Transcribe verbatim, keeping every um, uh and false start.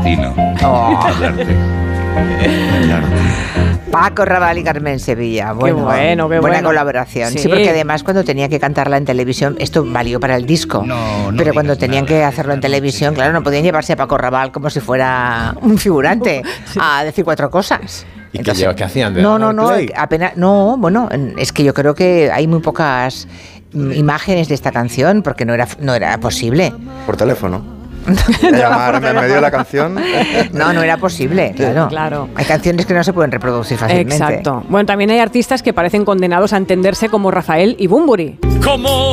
destino. Oh. Hablarte. Paco Rabanne y Carmen Sevilla. Bueno, qué bueno, qué buena bueno. colaboración. Sí. Sí. Porque además cuando tenía que cantarla en televisión, esto valió para el disco. No, no pero cuando digas tenían nada. que hacerlo en televisión, claro, no podían llevarse a Paco Rabanne como si fuera un figurante a decir cuatro cosas. ¿Y Entonces, qué, lleva- qué hacían? ¿De No, no, no, play? apenas, no, bueno, es que yo creo que hay muy pocas mm, imágenes de esta canción porque no era, no era posible. Por teléfono. Llamarme en medio de la canción. No, no era posible, claro. Claro. Hay canciones que no se pueden reproducir fácilmente. Exacto. Bueno, también hay artistas que parecen condenados a entenderse como Rafael y Bunbury. Como